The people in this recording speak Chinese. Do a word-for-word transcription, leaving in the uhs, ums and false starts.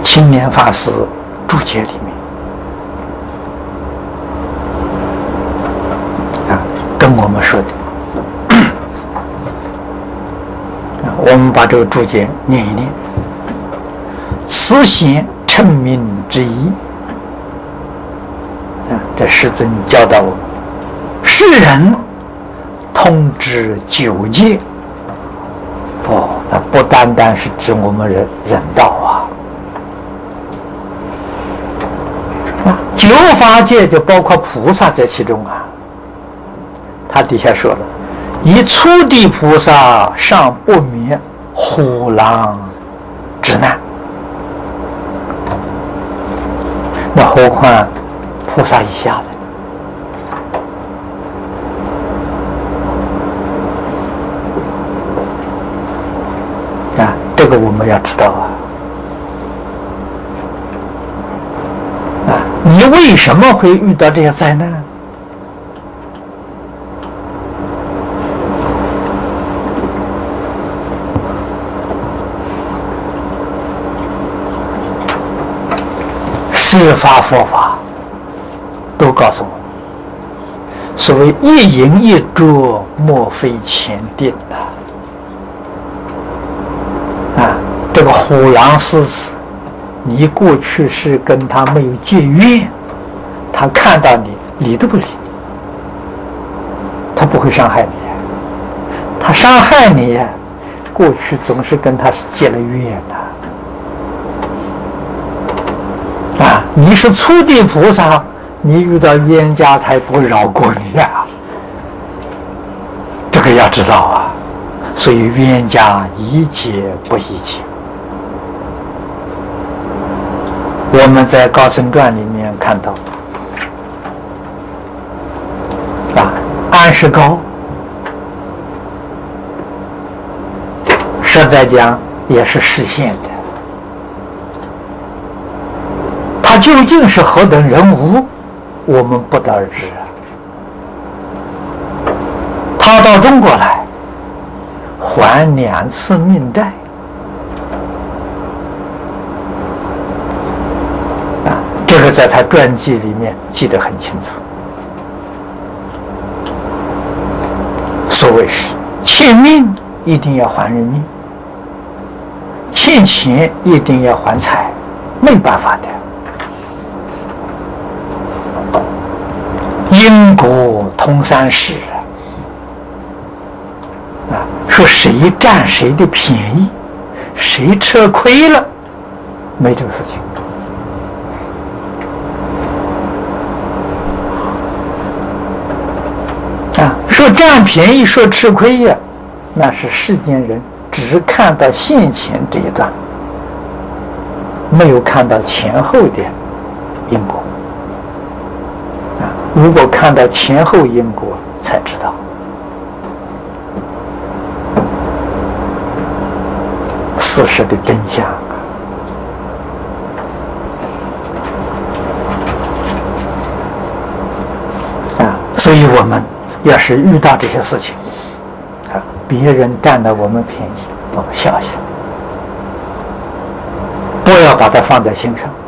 青年法师注解里面啊，跟我们说的。我们把这个注解念一念。此显称名之一啊，这世尊教导我们，世人通知九界。哦，那不单单是指我们人人道啊，啊，九法界就包括菩萨在其中啊。他底下说了，以初地菩萨尚不免虎狼之难，那何况菩萨以下的？啊，这个我们要知道啊！啊，你为什么会遇到这些灾难？世法佛法都告诉我们，所谓一饮一啄，莫非前定啊！啊，这个虎狼狮子，你过去是跟他没有结怨，他看到你理都不理，他不会伤害你。他伤害你，过去总是跟他是结了怨的。啊，你是初地菩萨，你遇到冤家，他也不会饶过你啊。这个要知道啊。所以冤家宜解不宜结。我们在《高僧传》里面看到，啊，安世高，实在讲也是示现的。他究竟是何等人物，我们不得而知啊。他到中国来，还两次命债啊，这个在他传记里面记得很清楚。所谓是欠命一定要还人命，欠钱一定要还财，没办法的。因果通三世啊，说谁占谁的便宜，谁吃亏了，没这个事情啊。说占便宜，说吃亏呀，那是世间人只看到现前这一段，没有看到前后的因果。如果看到前后因果，才知道事实的真相啊！所以我们要是遇到这些事情啊，别人占了我们便宜，我们笑笑，不要把它放在心上。